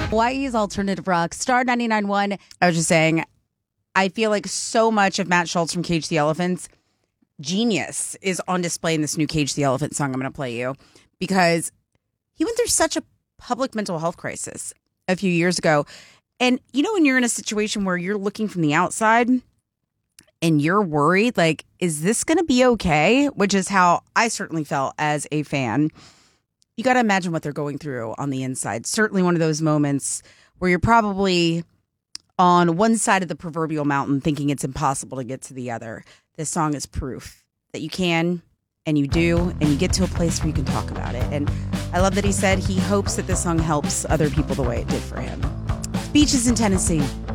Hawaii's alternative rock, Star 99.1. I was just saying, I feel like so much of Matt Schultz from Cage the Elephant's genius is on display in this new Cage the Elephant song I'm going to play you, because he went through such a public mental health crisis a few years ago. And you know, when you're in a situation where you're looking from the outside and you're worried, like, is this going to be okay? Which is how I certainly felt as a fan. You got to imagine what they're going through on the inside. Certainly one of those moments where you're probably on one side of the proverbial mountain thinking it's impossible to get to the other. This song is proof that you can, and you do, and you get to a place where you can talk about it. And I love that he said he hopes that this song helps other people the way it did for him. Beaches in Tennessee.